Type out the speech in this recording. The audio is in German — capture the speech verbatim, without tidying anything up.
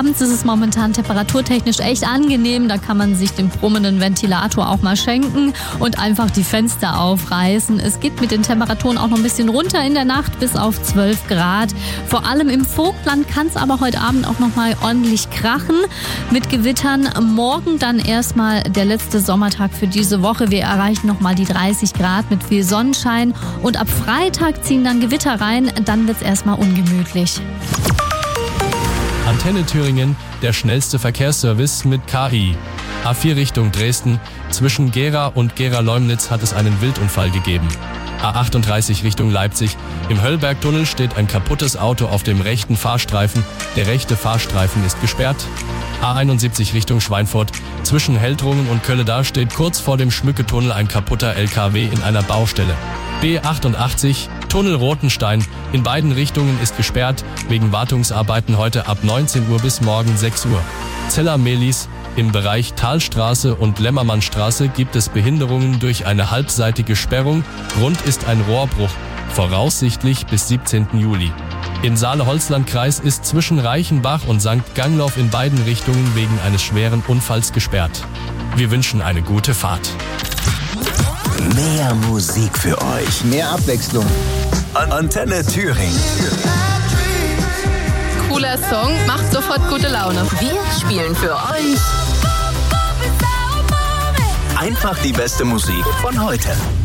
abends ist es momentan temperaturtechnisch echt angenehm. Da kann man sich den brummenden Ventilator auch mal schenken und einfach die Fenster aufreißen. Es geht mit den Temperaturen auch noch ein bisschen runter in der Nacht bis auf zwölf Grad. Vor allem im Vogtland kann es aber heute Abend auch noch mal ordentlich krachen mit Gewittern. Morgen dann erstmal der letzte Sommertag für diese Woche. Wir erreichen noch mal die dreißig Grad mit viel Sonnenschein und ab Freitag ziehen dann Gewitter rein. Dann wird es erstmal ungemütlich. Antenne Thüringen, der schnellste Verkehrsservice mit K I. A vier Richtung Dresden, zwischen Gera und Gera-Leumnitz hat es einen Wildunfall gegeben. A achtunddreißig Richtung Leipzig, im Höllbergtunnel steht ein kaputtes Auto auf dem rechten Fahrstreifen. Der rechte Fahrstreifen ist gesperrt. A einundsiebzig Richtung Schweinfurt, zwischen Heldrungen und Kölleda steht kurz vor dem Schmücketunnel ein kaputter L K W in einer Baustelle. B achtundachtzig, Tunnel Rotenstein, in beiden Richtungen ist gesperrt, wegen Wartungsarbeiten heute ab neunzehn Uhr bis morgen sechs Uhr. Zeller-Mehlis, im Bereich Talstraße und Lämmermannstraße gibt es Behinderungen durch eine halbseitige Sperrung, Grund ist ein Rohrbruch, voraussichtlich bis siebzehnten Juli. Im Saale-Holzland-Kreis ist zwischen Reichenbach und Sankt Gangloff in beiden Richtungen wegen eines schweren Unfalls gesperrt. Wir wünschen eine gute Fahrt. Mehr Musik für euch. Mehr Abwechslung. Antenne Thüringen. Cooler Song, macht sofort gute Laune. Wir spielen für euch Einfach die beste Musik von heute.